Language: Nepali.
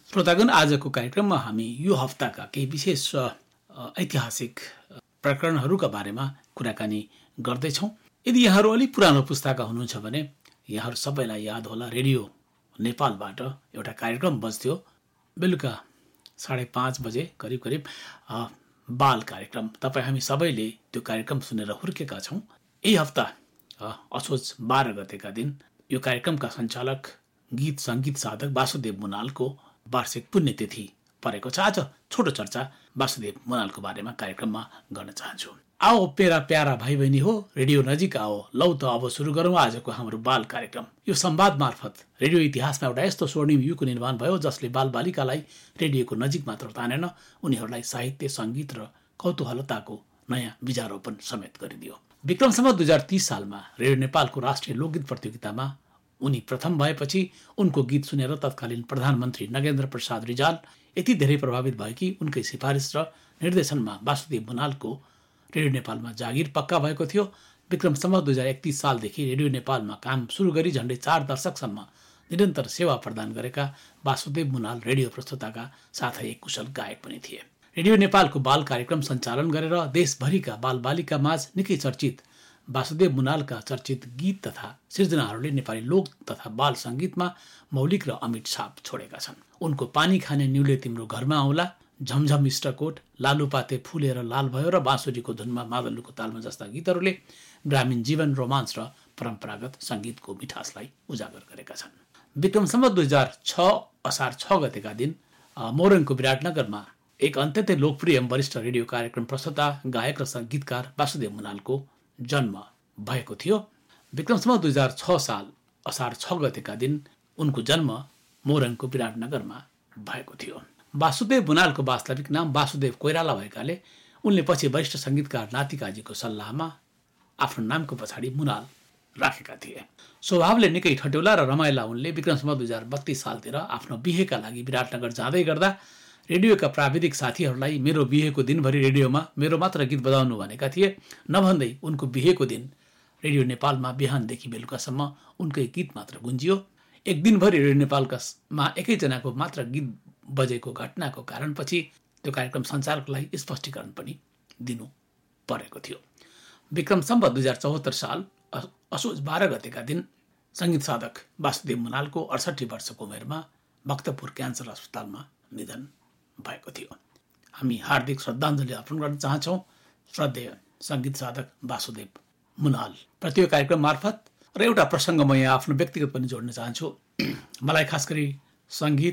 श्रोतागण, आजको कार्यक्रममा हामी यो हप्ताका केही विशेष ऐतिहासिक प्रकरणहरूका बारेमा कुराकानी गर्दैछौँ। यदि यहाँहरू अलिक पुरानो पुस्ताका हुनुहुन्छ भने यहाँहरू सबैलाई याद होला, रेडियो नेपालबाट एउटा कार्यक्रम बज्थ्यो बेलुका 5:30 बजे करिब बाल कार्यक्रम। तपाईँ हामी सबैले त्यो कार्यक्रम सुनेर हुर्केका छौँ। यही हप्ता असोज 12 गतेका दिन यो कार्यक्रमका सञ्चालक गीत सङ्गीत साधक वासुदेव मुनालको वार्षिक पुण्यतिथि परेको छ। आज छोटो चर्चा वासुदेव मुनालको बारेमा कार्यक्रममा गर्न चाहन्छु। आओ मेरा प्यारा भाइ बहिनी हो, रेडियो नजिक आओ, लौ त अब सुरु गरौँ आजको हाम्रो बाल कार्यक्रम। यो संवाद मार्फत रेडियो इतिहासमा एउटा यस्तो स्वर्णिम युगको निर्माण भयो जसले बालबालिकालाई रेडियोको नजिक मात्र तानेन, उनीहरूलाई साहित्य, सङ्गीत र कौतूहलताको नयाँ बीजारोपण समेत गरिदियो। विक्रम सम्वत 2030 सालमा रेडियो नेपालको राष्ट्रिय लोकगीत प्रतियोगितामा उनी प्रथम भएपछि उनको गीत सुनेर तत्कालीन प्रधानमन्त्री नगेन्द्र प्रसाद रिजाल यति धेरै प्रभावित भए कि उनकै सिफारिस र निर्देशनमा वासुदेव मुनालको रेडियो नेपालमा जागिर पक्का भएको थियो। विक्रम सम्वत 2031 सालदेखि रेडियो नेपालमा काम सुरु गरी झन्डै 4 दशकसम्म निरन्तर सेवा प्रदान गरेका वासुदेव मुनाल रेडियो प्रस्तुताका साथै एक कुशल गायक पनि थिए। रेडियो नेपालको बाल कार्यक्रम सञ्चालन गरेर देशभरिका बालबालिका माझ निकै चर्चित वासुदेव मुनालका चर्चित गीत तथा सृजनाहरूले नेपाली लोक तथा बाल सङ्गीतमा मौलिक र अमिट छाप छोडेका छन्। उनको पानी खाने न्युले तिम्रो घरमा आउला, झमझम इष्टकोट, लालुपाते फुलेर लाल भयो र बाँसुरीको धुनमा मादलुको तालमा जस्ता गीतहरूले ग्रामीण जीवन, रोमाञ्च र परम्परागत सङ्गीतको मिठासलाई उजागर गरेका छन्। विक्रम सम्वत 2006 असार 6 गतेका दिन मोरङको विराटनगरमा एक अत्यन्तै लोकप्रिय वरिष्ठ रेडियो कार्यक्रम प्रस्तुता, गायक र सङ्गीतकार वासुदेव मुनालको जन्म भएको थियो। विक्रम सम्वत 2006 साल असार 6 गतेका दिन उनको जन्म मोरङको विराटनगरमा भएको थियो। वासुदेव मुनालको वास्तविक नाम वासुदेव कोइराला भएकाले उनले पछि वरिष्ठ सङ्गीतकार नातिकाजीको सल्लाहमा आफ्नो नामको पछाडि मुनाल राखेका थिए। स्वभावले निकै ठट्यौला र रमाइला उनले विक्रम सम्वत 2032 सालतिर आफ्नो बिहेका लागि विराटनगर जाँदै गर्दा रेडियोका प्राविधिक साथीहरूलाई मेरो बिहेको दिनभरि रेडियोमा मेरो मात्र गीत बजाउनु भनेका थिए। नभन्दै उनको बिहेको दिन रेडियो नेपालमा बिहानदेखि बेलुकासम्म उनकै गीत मात्र गुन्जियो। एक दिनभरि रेडियो नेपालमा एकैजनाको मात्र गीत बजेको घटनाको कारणपछि त्यो कार्यक्रम सञ्चालकलाई स्पष्टीकरण पनि दिनु परेको थियो। विक्रम सम्वत 2074 साल असोज 12 गतेका दिन सङ्गीत साधक वासुदेव मुनालको 68 वर्षको उमेरमा भक्तपुर क्यान्सर अस्पतालमा निधन भएको थियो। हामी हार्दिक श्रद्धाञ्जली अर्पण गर्न चाहन्छौँ श्रद्धेय सङ्गीत साधक वासुदेव मुनाल प्रति कार्यक्रम मार्फत। र एउटा प्रसङ्ग म यहाँ आफ्नो व्यक्तिगत पनि जोड्न चाहन्छु। मलाई खास गरी सङ्गीत